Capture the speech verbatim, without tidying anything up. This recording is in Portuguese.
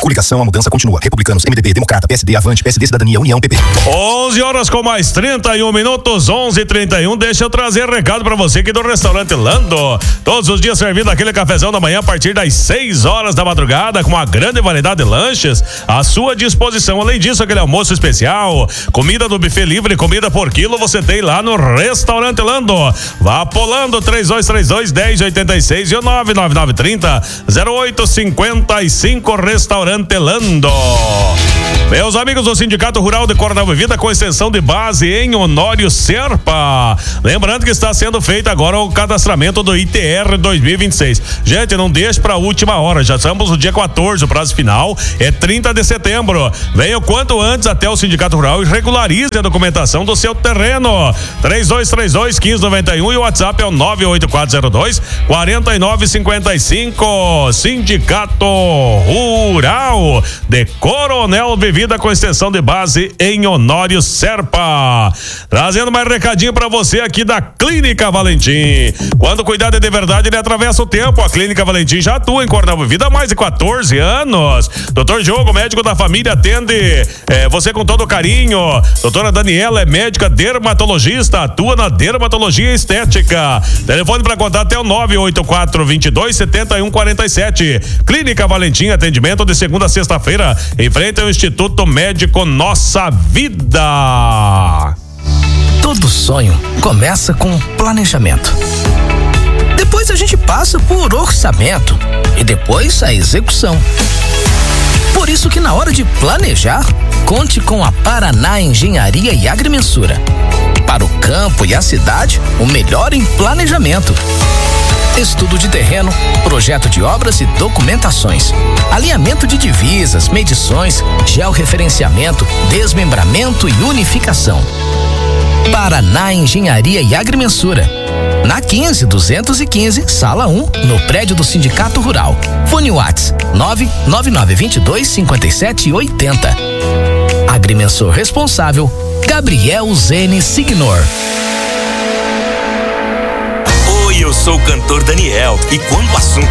Coligação, a mudança continua. Republicanos, M D B, Democrata, P S D, Avante, P S D, Cidadania, União, P P. onze horas com mais trinta e um minutos, onze e trinta e um. Deixa eu trazer recado pra você aqui do Restaurante Lando. Todos os dias servindo aquele cafezão da manhã a partir das seis horas da madrugada, com uma grande variedade de lanches à sua disposição. Além disso, aquele almoço especial, comida do buffet livre, comida por quilo, você tem lá no Restaurante Lando. Vá polando três dois três dois, um zero oito seis e o nove nove nove três zero, zero oito cinco cinco. Restaurante Lando. Meus amigos do Sindicato Rural de Coronel Vivida, com extensão de base em Honório Serpa. Lembrando que está sendo feito agora o cadastramento do I T R dois mil e vinte e seis. Gente, não deixe para a última hora, já estamos no dia quatorze, o prazo final é trinta de setembro. Venha o quanto antes até o Sindicato Rural e regularize a documentação do seu terreno. três dois três dois, um cinco nove um e o WhatsApp é o nove oito quatro zero dois, quatro nove cinco cinco. Sindicato Rural de Coronel Vivida, com extensão de base em Honório Serpa. Trazendo mais recadinho pra você aqui da Clínica Valentim. Quando cuidar é de verdade, ele atravessa o tempo. A Clínica Valentim já atua em Coronel Vivida há mais de quatorze anos. Doutor Diogo, médico da família, atende é, você com todo carinho. Doutora Daniela é médica dermatologista, atua na dermatologia estética. Telefone para contato até o nove oito quatro dois dois, sete um quatro sete. Clínica Valentim, atendimento de segunda a sexta-feira, em frente ao Instituto Médico Nossa Vida. Todo sonho começa com planejamento. Depois a gente passa por orçamento e depois a execução. Por isso que na hora de planejar, conte com a Paraná Engenharia e Agrimensura. Para o campo e a cidade, o melhor em planejamento. Estudo de terreno, projeto de obras e documentações, alinhamento de divisas, medições, georreferenciamento, desmembramento e unificação. Paraná Engenharia e Agrimensura. Na quinze duzentos e quinze, sala um, no prédio do Sindicato Rural. Fone Whats nove nove nove dois dois, cinco sete oito zero. Agrimensor responsável, Gabriel Zene Signor. Oi, eu sou o cantor Daniel e quando o assunto